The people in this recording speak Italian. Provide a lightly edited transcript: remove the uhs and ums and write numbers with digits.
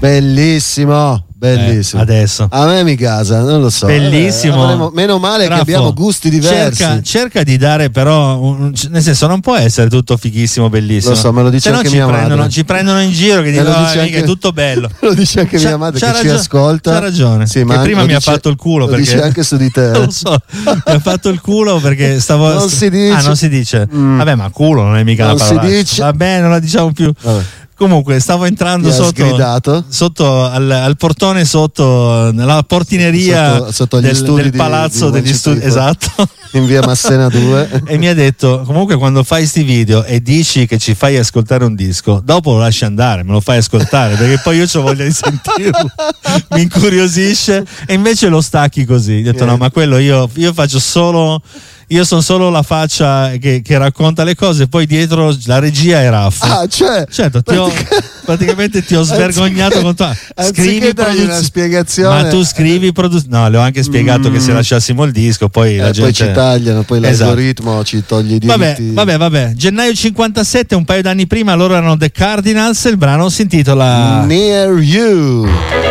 Bellissimo. Bellissimo. Adesso a me mi casa, non lo so. Bellissimo. Meno male Raffo, che abbiamo gusti diversi. Cerca di dare però nel senso, non può essere tutto fighissimo, bellissimo. Lo so, me lo dice anche mia madre. Ci prendono in giro che dicono che è tutto bello. Me lo dice anche mia madre che ci ascolta. C'ha ragione. Sì, ma prima mi ha fatto il culo lo dice anche su di te. Lo so. Mi ha fatto il culo perché stavo non si dice. non si dice. Vabbè, ma culo non è mica non la parola. Si dice. Vabbè, non la diciamo più. Vabbè. Comunque stavo entrando sotto al portone, sotto nella portineria sotto gli studi del palazzo degli studi, esatto, in via Massena 2. E mi ha detto: comunque quando fai sti video e dici che ci fai ascoltare un disco, dopo lo lasci andare, me lo fai ascoltare perché poi io ho voglia di sentirlo, mi incuriosisce, e invece lo stacchi così. Ho detto no, ma quello io faccio solo, io sono solo la faccia che racconta le cose, poi dietro la regia è Raffo. Certo, praticamente ti ho svergognato con te. Scrivi una spiegazione. Ma tu scrivi no, le ho anche spiegato che se lasciassimo il disco poi la gente poi ci tagliano, poi l'algoritmo ci toglie i diritti. Vabbè. Gennaio 57, un paio d'anni prima, loro erano The Cardinals, il brano si intitola Near You.